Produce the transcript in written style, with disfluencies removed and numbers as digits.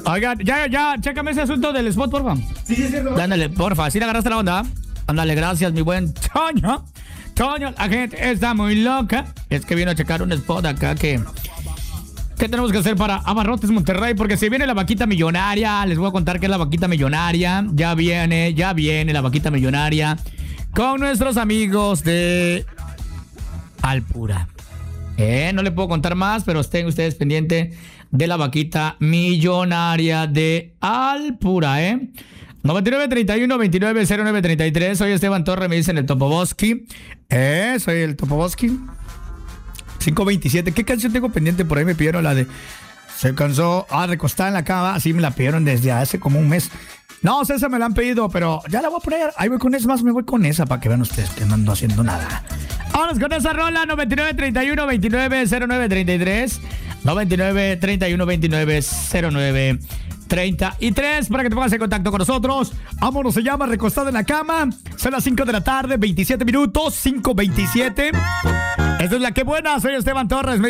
Oigan, ya, chécame ese asunto del spot, porfa. Sí, es cierto. Ándale, porfa, ¿sí le agarraste la onda? Ándale, gracias, mi buen Toño. Toño, la gente está muy loca. Es que vino a checar un spot acá que... ¿Qué tenemos que hacer para Abarrotes Monterrey? Porque se viene la vaquita millonaria. Les voy a contar qué es la vaquita millonaria. Ya viene la vaquita millonaria con nuestros amigos de Alpura. No le puedo contar más, pero estén ustedes pendientes de la vaquita millonaria de Alpura, 9931-290933. Soy Esteban Torres, me dicen el Topoboski. Soy el Topoboski. 527. ¿Qué canción tengo pendiente? Por ahí me pidieron la de Se cansó recostada en la cama. Así me la pidieron desde hace como un mes. No, esa me la han pedido, pero ya la voy a poner. Ahí voy con esa, más me voy con esa para que vean ustedes que no ando haciendo nada. Vámonos con esa rola. 9931-290933. 9931-290933. Para que te pongas en contacto con nosotros. Vámonos, se llama Recostada en la cama. Son las 5 de la tarde, 27 minutos, 5:27. Esta es la que buena. Soy Esteban Torres.